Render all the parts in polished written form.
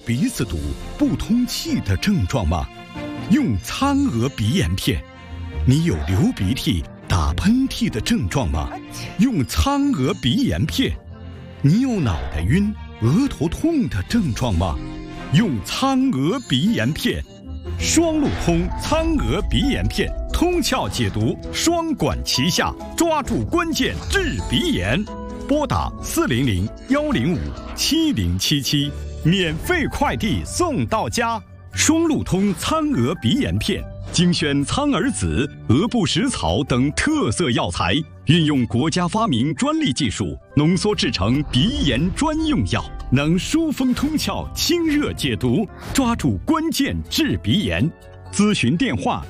鼻子堵、不通气的症状吗？用苍鹅鼻炎片。你有流鼻涕、打喷嚏的症状吗？用苍鹅鼻炎片。你有脑袋晕、额头痛的症状吗？用苍鹅鼻炎片。双路通苍鹅鼻炎片，通窍解毒，双管齐下，抓住关键治鼻炎。拨打400-105-7077，免费快递送到家。双路通苍鹅鼻炎片，精选苍耳子、鹅不食草等特色药材，运用国家发明专利技术，浓缩制成鼻炎专用药，能疏风通窍、清热解毒，抓住关键治鼻炎。咨询电话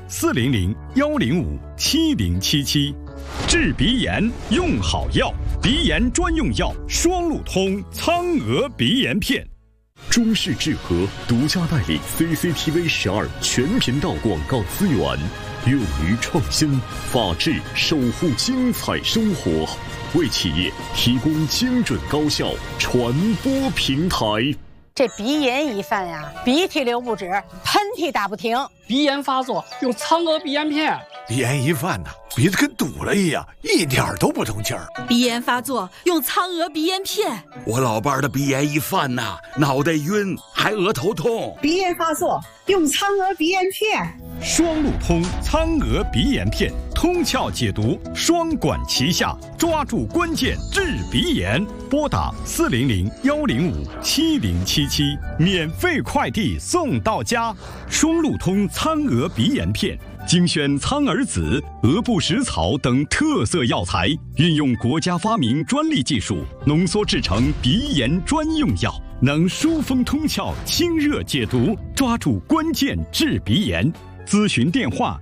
400-105-7077。治鼻炎用好药，鼻炎专用药双路通苍鹅鼻炎片。 中视智和独家代理 CCTV12全频道广告资源，勇于创新，法治守护精彩生活，为企业提供精准高效传播平台。 这鼻炎一犯呀，鼻涕流不止，喷嚏打不停。 鼻炎发作用苍鹅鼻炎片。 鼻炎一犯呐，鼻子跟堵了一样，一点都不通气儿。 鼻炎发作用苍鹅鼻炎片。 我老伴儿的鼻炎一犯呐，脑袋晕，还额头痛。 鼻炎发作用苍鹅鼻炎片。 双路通苍鹅鼻炎片，通窍解毒，双管齐下，抓住关键治鼻炎。拨打400-105-7077，免费快递送到家。双路通苍鹅鼻炎片，精选苍耳子、鹅不食草等特色药材，运用国家发明专利技术，浓缩制成鼻炎专用药，能疏风通窍、清热解毒，抓住关键治鼻炎。咨询电话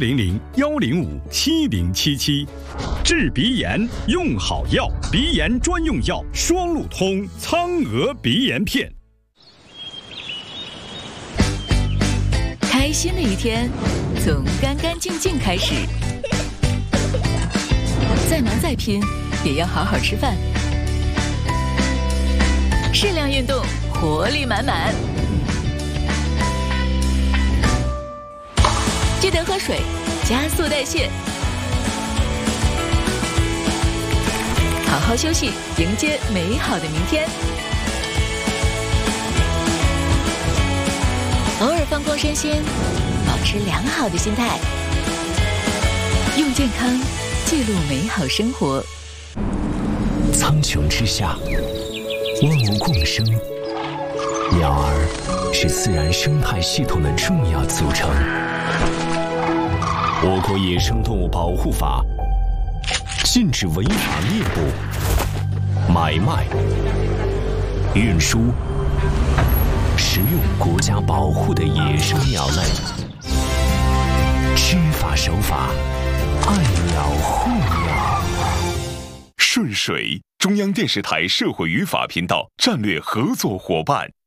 400-105-7077。治鼻炎用好药，鼻炎专用药双路通苍鹅鼻炎片。 开心的一天从干干净净开始，再忙再拼也要好好吃饭，适量运动，活力满满。记得喝水，加速代谢。好好休息，迎接美好的明天。偶尔放空身心，保持良好的心态，用健康记录美好生活。 苍穹之下，万物共生，鸟儿是自然生态系统的重要组成。我国野生动物保护法禁止违法猎捕、买卖、运输、食用国家保护的野生鸟类。知法守法，爱鸟护鸟。 顺水，中央电视台社会与法频道战略合作伙伴。